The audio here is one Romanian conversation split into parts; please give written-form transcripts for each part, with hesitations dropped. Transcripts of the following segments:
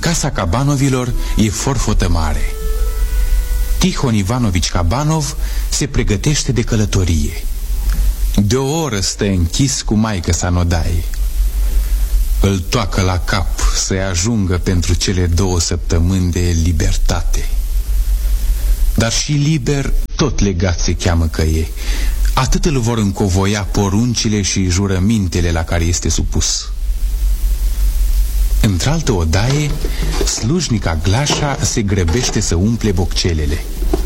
casa Cabanovilor e forfotă mare. Tihon Ivanovici Cabanov se pregătește de călătorie. De o oră stă închis cu maică-sa în odaie. Îl toacă la cap să-i ajungă pentru cele 2 săptămâni de libertate. Dar și liber tot legat se cheamă că e. Atât îl vor încovoia poruncile și jurămintele la care este supus. Într-altă odaie, slujnica Glașa se grăbește să umple boccelele.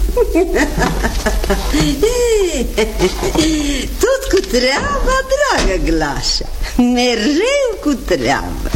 Tot cu treaba, dragă Glașa. Mereu cu treabă.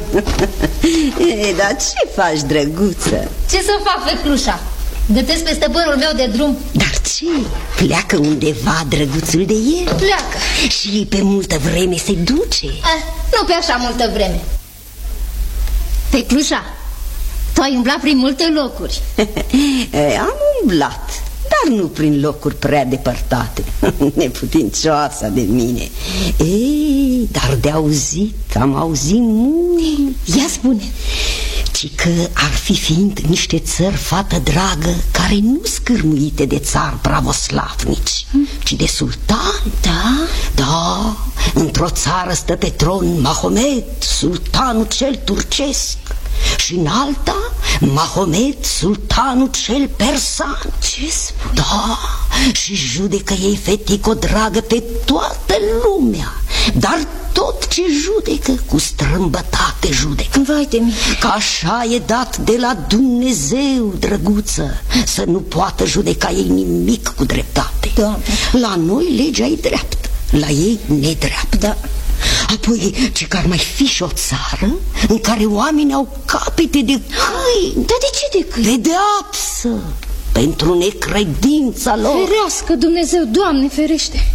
Dar ce faci, drăguță? Ce să fac, feclușa? Gătesc pe stăpânul meu de drum. Dar ce? Pleacă undeva drăguțul de el? Pleacă. Și pe multă vreme se duce? Nu pe așa multă vreme. Feclușa, tu ai umblat prin multe locuri. Am umblat, dar nu prin locuri prea depărtate. Neputincioasa de mine. Ei, dar de auzit, am auzit mult. Ia spune. Ci că ar fi fiind niște țări, fată dragă, care nu scârmuite de țari pravoslavnici, ci de sultan. Da? Da, într-o țară stă pe tron Mahomet, sultanul cel turcesc, și în alta Mahomet, sultanul cel persan. Ce spui? Da, și judecă ei, fetico dragă, pe toată lumea. Dar tot ce judecă, cu strâmbătate judecă. Vai de mine. Că așa e dat de la Dumnezeu, drăguță, să nu poată judeca ei nimic cu dreptate. Doamne. La noi legea e dreaptă, la ei nedreaptă. Da. Apoi, ce că ar mai fi și o țară în care oamenii au capete de câini. Dar de ce de câini? Pedeapsă pentru necredința lor. Ferească Dumnezeu, Doamne ferește.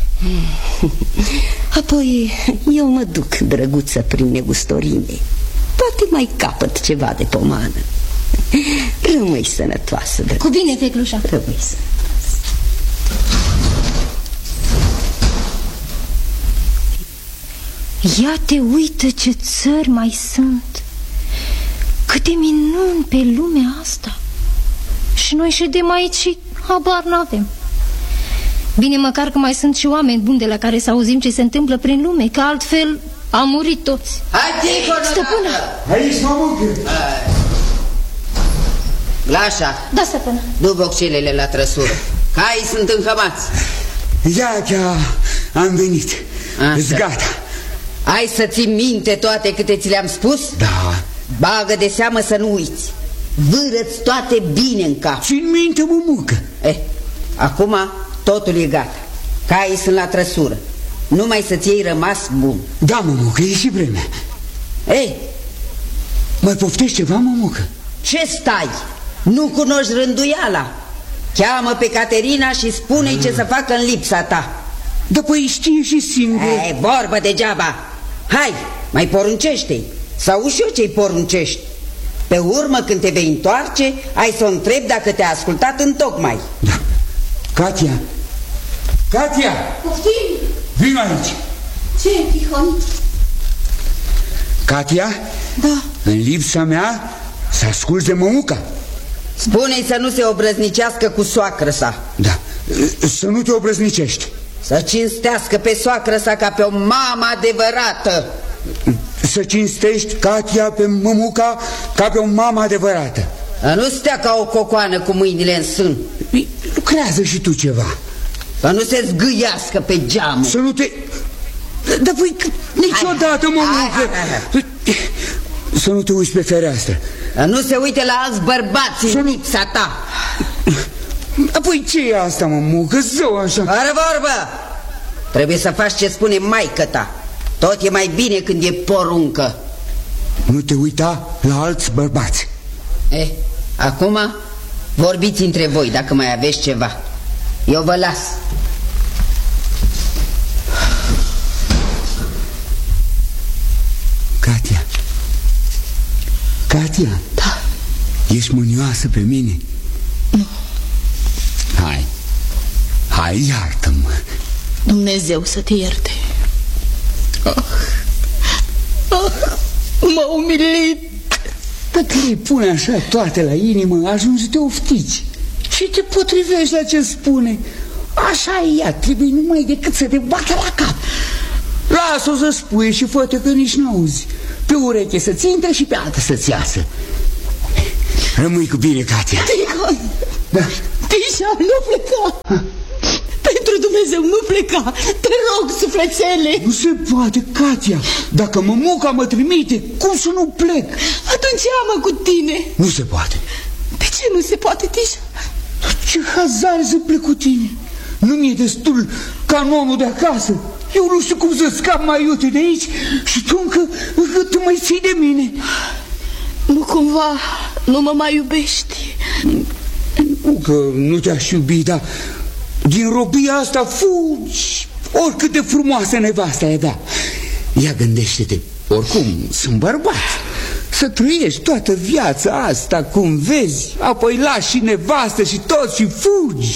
Apoi eu mă duc, drăguță, prin negustorime. Poate mai capăt ceva de pomană. Rămâi sănătoasă, drăguță. Cu bine, feclușa. Rămâi sănătoasă. Ia te uită ce țări mai sunt. Câte minuni pe lumea asta. Și noi ședem aici și habar n-avem. Bine măcar că mai sunt și oameni buni de la care să auzim ce se întâmplă prin lume, că altfel am murit toți. Stăpână! Aici, mămucă! Glașa, Da, stăpână. du boccelele la trăsură. Caii sunt înhămați. Ia, chiar am venit. Îți gata. Ai să ții minte toate câte ți le-am spus? Da. Bagă de seamă să nu uiți. Vâră-ți toate bine în cap. Țin minte, mămucă. Acum totul e gata. Caii sunt la trăsură. Numai să-ți iei rămas bun. Da, mămucă, e și vremea. Mai poftești ceva, mămucă? Ce stai? Nu cunoști rânduiala? Cheamă pe Caterina și spune-i ce să facă în lipsa ta. Da, păi știe și singur. Vorbă degeaba. Hai, mai poruncește-i. Să auzi eu ce-i poruncești. Pe urmă, când te vei întoarce, ai să o întrebi dacă te-a ascultat întocmai. Da. Katia! Katia! Poftim? Vino aici! Ce, Tihon? Katia? Da. În lipsa mea să asculți de mămuca. Spune-i să nu se obrăznicească cu soacră sa. Da, să nu te obrăznicești. Să cinstească pe soacră sa ca pe o mamă adevărată. Să cinstești, Katia, pe mămuca ca pe o mamă adevărată. A nu stea ca o cocoană cu mâinile în sân. Lucrează și tu ceva. Să nu se zgâiască pe geamul. Să nu te... Dar păi, niciodată, mămucă. Să nu te uiți pe fereastră. Să nu se uite la alți bărbați în lipsa ta. Apoi ce e asta, mămucă? Zău așa. Fără vorbă. Trebuie să faci ce spune maică ta. Tot e mai bine când e poruncă. Nu te uita la alți bărbați. Acum vorbiți între voi dacă mai aveți ceva. Eu vă las. Katia. Katia. Da. Ești mânioasă pe mine? Nu. Hai, iartă-mă. Dumnezeu să te ierte. M-a umilit. Dacă le pune așa toate la inimă, ajungi să te oftici și te potrivești la ce spune. Așa e ea, trebuie numai decât să te bată la cap. Lasă-o să spui și fă-te că nici n-auzi. Pe ureche să-ți intre și pe altă să-ți iasă. Rămâi cu bine, Katia. Tihon, da. Tisha, nu pleca. Pentru Dumnezeu, nu pleca. Te rog, sufletele. Nu se poate, Katia. Dacă mămuca mă trimite, cum să nu plec? Atunci ia-mă cu tine. Nu se poate. De ce nu se poate, Tisha? Ce hazar să plec cu tine. Nu mi-e destul canonul de acasă. Eu nu știu cum să scap mai iute de aici și tu încă te mai ții de mine. Nu cumva nu mă mai iubești? Nu că nu te-aș iubi, dar din robia asta fugi. Oricât de frumoasă nevasta e, da. Ia gândește-te, oricum sunt bărbat. Să trăiești toată viața asta cum vezi, apoi lași și nevastă și tot și fugi.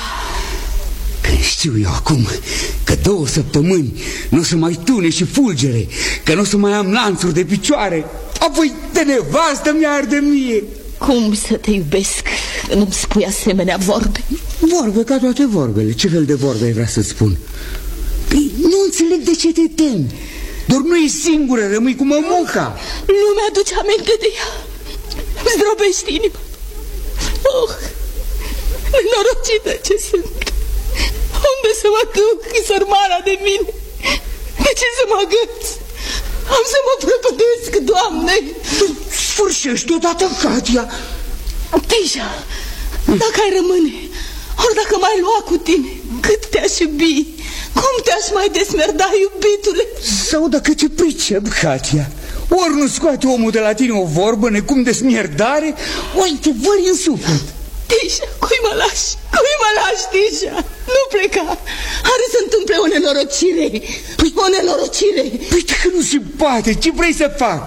Când știu eu acum că 2 săptămâni nu o să mai tune și fulgere, că nu o să mai am lanțuri de picioare, apoi de nevastă mi-arde mie. Cum să te iubesc că nu-mi spui asemenea vorbe? Vorbe ca toate vorbele. Ce fel de vorbe ai vrea să-ți spun? Păi, nu înțeleg de ce te temi. Doar nu e singură, rămâi cu mămuca. Nu mi-aduce aminte de ea. Îmi zdrobești inima. Oh, nenorocită ce sunt. Unde să mă duc, sărmana de mine? De ce să mă agăț? Am să mă prăpădesc, Doamne. Sfârșești odată, Katia. Tisha, dacă ai rămâne, ori dacă m-ai lua cu tine, cât te-aș iubi, cum te-aș mai desmerda, iubitule? Sau dacă te pricep, Katia, ori nu scoate omul de la tine o vorbă necum de smierdare, ori te vări în suflet. Tisha, cui mă lași? Cui mă lași, Tisha? Nu pleca. Are să întâmple o nenorocire. Păi, o nenorocire. Păi că nu se poate. Ce vrei să fac?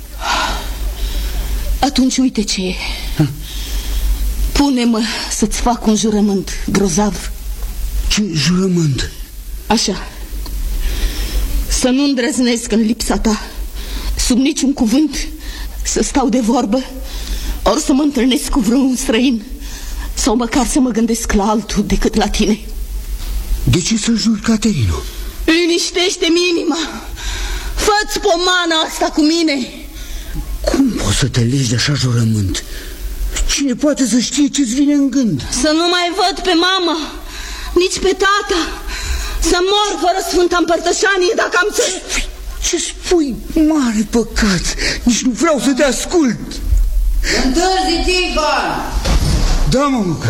Atunci uite ce e. Pune-mă să-ți fac un jurământ grozav. Ce jurământ? Așa. Să nu îndrăznesc în lipsa ta, sub niciun cuvânt, să stau de vorbă, ori să mă întâlnesc cu vreun străin, sau măcar să mă gândesc la altul decât la tine. De ce să juri, Caterino? Liniștește-mi inima. Fă-ți pomana asta cu mine. Cum poți să te legi de așa jurământ? Cine poate să știe ce-ți vine în gând? Să nu mai văd pe mama, nici pe tata, să mor fără Sfânta Împărtășanie dacă am să... Ce spui? Mare păcat. Nici nu vreau să te ascult. Întârzi, Tihon! Da, mămucă.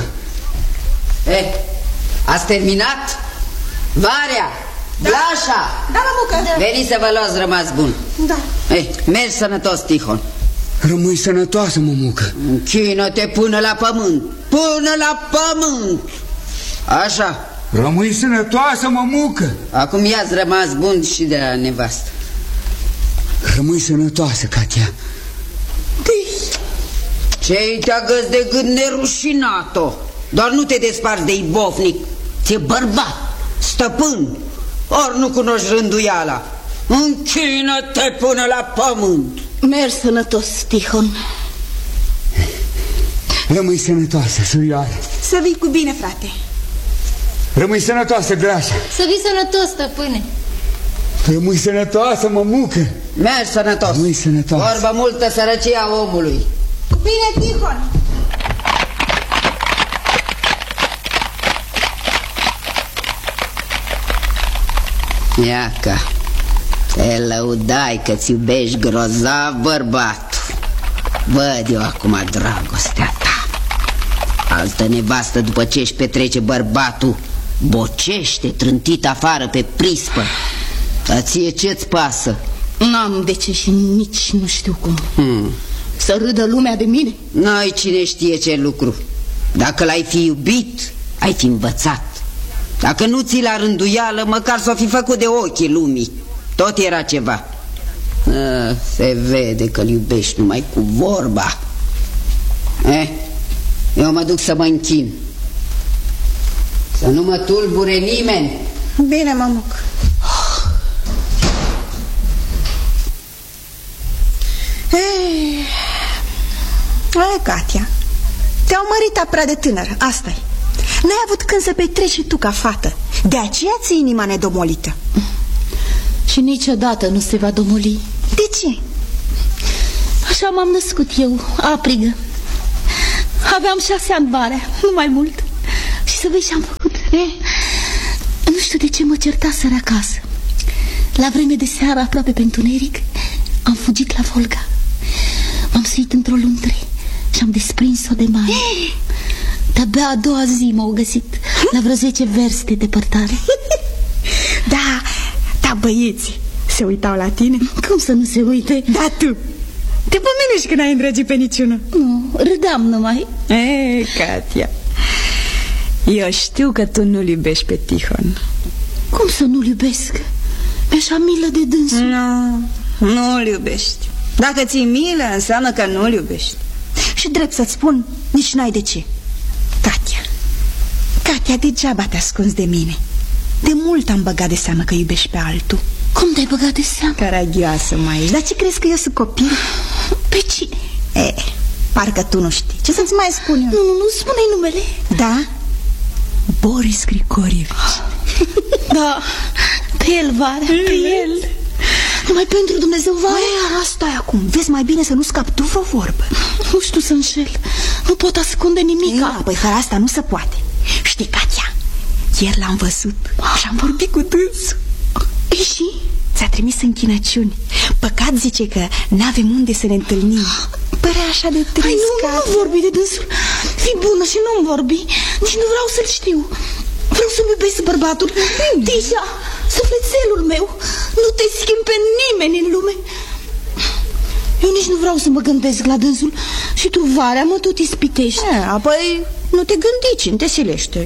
Ați terminat? Varea, da. Blașa, da, mămucă. Veniți să vă luați rămas bun. Da. Mergi sănătos, Tihon. Rămâi sănătoasă, mămucă. Închină-te până la pământ. Până la pământ. Așa. Rămâi sănătoasă, mămucă. Acum ia-ți rămas bun și de la nevastă. Rămâi sănătoasă, Katia. Ce-i te agăți de gând nerușinat-o? Doar nu te desparți de ibofnic. Ți-e bărbat, stăpân. Ori nu cunoști rânduiala. Închină-te până la pământ. Mergi sănătos, Tihon. Rămâi sănătoasă, surioare. Să vii cu bine, frate. Rămâi sănătoasă, Grașa. Să vii sănătos, stăpâne. Rămâi sănătoasă, mămucă. Mergi sănătos. Rămâi sănătoasă. Vorba multă sărăcia omului. Cu bine, Tihon. Iaca, te lăudai că-ți iubești grozav bărbatul. Văd eu acum dragostea ta. Altă nevastă, după ce își petrece bărbatul, bocește trântit afară pe prispă. Dar ție ce-ți pasă? N-am de ce și nici nu știu cum. Să râdă lumea de mine? N-ai cine știe ce lucru. Dacă l-ai fi iubit, ai fi învățat. Dacă nu ți la rânduială, măcar s-o fi făcut de ochii lumii. Tot era ceva. Se vede că-l iubești numai cu vorba. Eu mă duc să mă închin. Să nu mă tulbure nimeni. Bine, mămuc. Ai, Katia, te-au măritat prea de tânăr, asta-i. N-ai avut când să petreci și tu ca fată. De aceea ți-e inima nedomolită. Și niciodată nu se va domoli. De ce? Așa m-am născut eu, aprigă. Aveam 6 ani vara, nu mai mult. Și să vezi ce am făcut. Nu știu de ce mă certaseră acasă. La vreme de seară, aproape pe întuneric, am fugit la Volga. M-am suit într-o luntre și am desprins-o de mare. De-abia a doua zi m-au găsit, la vreo 10 verste de depărtare. Da, băieți se uitau la tine? Cum să nu se uite? Da, tu te pomenești când ai îndrăgit pe niciunul. Nu, râdeam numai. Katia, eu știu că tu nu-l iubești pe Tihon. Cum să nu-l iubesc? Mi-așa milă de dânsul. Nu-l iubești. Dacă ți-i milă, înseamnă că nu-l iubești. Și drept să-ți spun, nici n-ai de ce. Katia, degeaba te ascunzi de mine. De mult am băgat de seamă că iubești pe altul. Cum te-ai băgat de seamă? Caragioasă mai ești. Dar ce crezi că eu sunt copil? Pe cine? Parcă tu nu știi. Ce să-ți mai spun eu? Nu, spune-i numele. Da? Boris Grigorievici. Da, pe el, Vara, pe el. Numai pentru Dumnezeu, Vara. Asta e acum. Vezi mai bine să nu scapi tu vreo vorbă. Nu știu să înșel. Nu pot ascunde nimic. Păi fără asta nu se poate. Știi, Katia, ieri l-am văzut și am vorbit cu dânsul. Și? Ți-a trimis închinăciuni. Păcat, zice, că n-avem unde să ne întâlnim. Părea așa de trist. Nu vorbi de dânsul. Fii bună și nu-mi vorbi. Nici nu vreau să-l știu. Vreau să-mi iubesc bărbatul. Tisha, sufletelul meu, nu te schimbi pe nimeni în lume. Eu nici nu vreau să mă gândesc la dânsul. Și tu, Varea, mă tot ispitești. Apoi nu te gândi, cine te silește.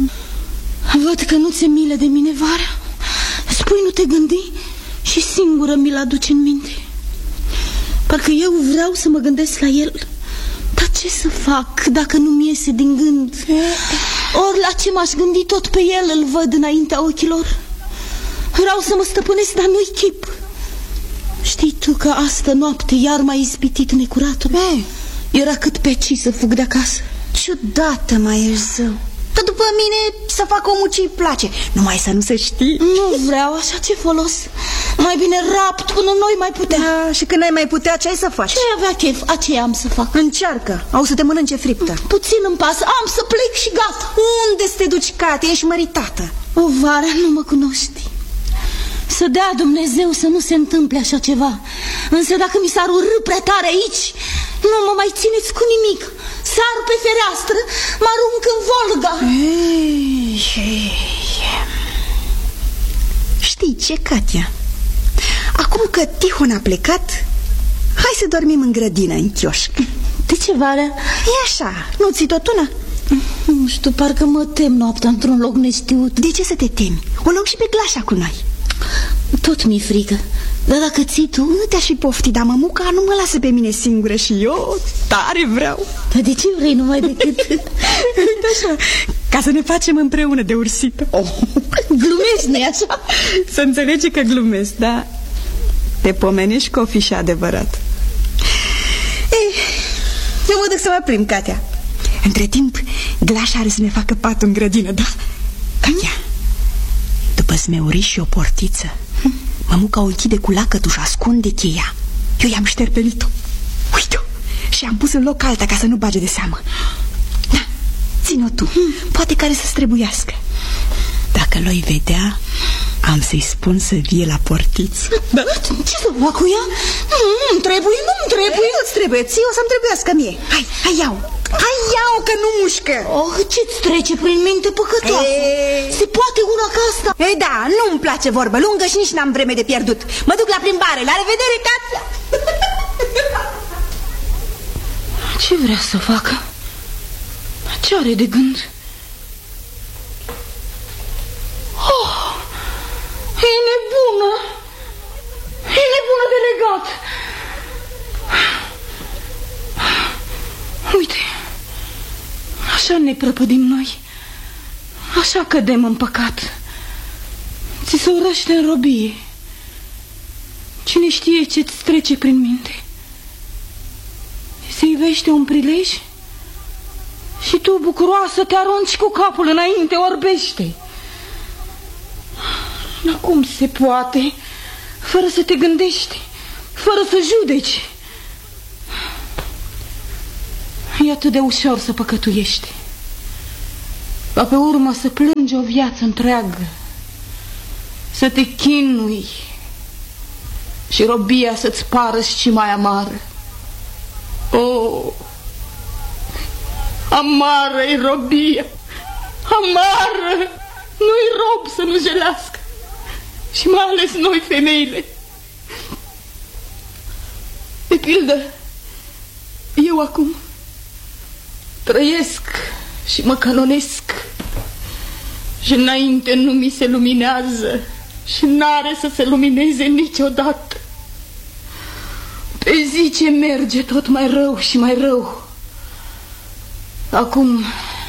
Văd că nu ți-e milă de mine, Varea. Spui nu te gândi și singură mi-l aduce în minte. Parcă eu vreau să mă gândesc la el. Dar ce să fac dacă nu-mi iese din gând? Ori la ce m-aș gândi, tot pe el îl văd înaintea ochilor. Vreau să mă stăpânesc, dar nu-i chip. Știi tu că astă noapte iar m-a ispitit necuratul? Era cât pe ci să fug de acasă. Ciudată mai ești, zău. Dar după mine să fac omul ce-i place. Numai să nu se știe. Nu vreau, așa ce folos. Mai bine rapt până noi mai putea. Și când ai mai putea, ce ai să faci? Ce avea chef, aceea am să fac. Încearcă, au să te mănânce friptă. Puțin îmi pasă, am să plec și gata. Unde să te duci, Katia? Ești măritată. O, Varea, nu mă cunoști. Să dea Dumnezeu să nu se întâmple așa ceva. Însă dacă mi s-ar urâ prea tare aici, nu mă mai țineți cu nimic. Sar pe fereastră, mă arunc în Volga. Știi ce, Katia? Acum că Tihon a plecat, hai să dormim în grădină, în chioșc. De ce, Varea? E așa, nu ți-i tot una? Nu știu, parcă mă tem noaptea într-un loc neștiut. De ce să te temi? O luăm și pe Glașa cu noi. Tot mi-e frică. Dar dacă ții tu... Nu te-aș fi pofti, dar mămuca nu mă lasă pe mine singură și eu tare vreau. Dar de ce vrei numai decât... Uite așa, ca să ne facem împreună de ursită. Glumești, nu-i așa? Să înțelegi că glumesc, da? Te pomenești că o fi și adevărat. Eu mă duc să mă plimb, Katia. Între timp, Glașa are să ne facă patul în grădină, da? Katia, după zmeuriș și o portiță, mămuca o închide cu lacătul și ascunde cheia. Eu i-am șterpelit-o. Uite-o. Și am pus în loc alta ca să nu bage de seamă. Da, ține-o tu. Poate care să străbuiască. Dacă l-o-i vedea, am să-i spun să vie la portiță. Da? Ce să fac cu ea? Nu-mi trebuie. Nu-ți trebuie, ție o să-mi trebuiască mie. Hai, iau. Hai, iau, că nu mușcă. Ce-ți trece prin minte, păcătoasă? Se poate una ca asta? Ei, da, nu-mi place vorbă lungă și nici n-am vreme de pierdut. Mă duc la plimbare, la revedere, Katia. Ce vrea să facă? Ce are de gând? E nebună. E nebună de legat. Uite, așa ne prăpădim noi. Așa cădem în păcat. Ți se urăște în robie. Cine știe ce-ți trece prin minte? Să-i privește un prilej și tu, bucuroasă, te arunci cu capul înainte, orbește. Dar cum se poate, fără să te gândești, fără să judeci? E atât de ușor să păcătuiești, ca pe urmă să plângi o viață întreagă, să te chinui și robia să-ți pară și mai amară. Oh, amară-i robia, amară! Nu-i rob să nu jelească, și mai ales noi femeile. De pildă, eu acum trăiesc și mă canonesc și înainte nu mi se luminează și n-are să se lumineze niciodată. Pe zi ce merge tot mai rău și mai rău. Acum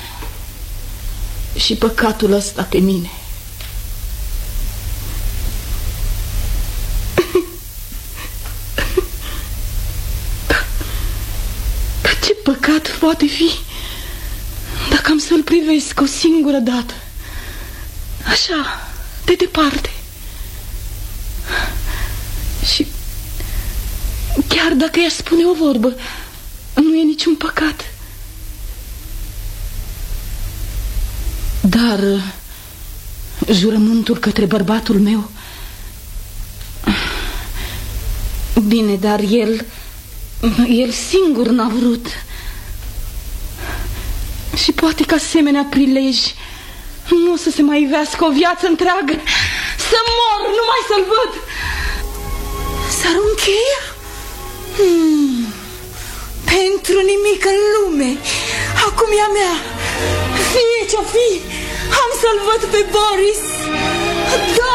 și păcatul ăsta pe mine. Dar ce păcat poate fi dacă am să-l privesc o singură dată, așa, de departe? Și chiar dacă i-aș spune o vorbă, nu e niciun păcat. Dar jurământul către bărbatul meu, bine, dar el singur n-a vrut. Și poate că asemenea prilej nu o să se mai ivească o viață întreagă. Să mor, numai să-l văd. S-ar încheia? Pentru nimic în lume. Acum e a mea. Fie ce-o fi, am să-l văd pe Boris. Da!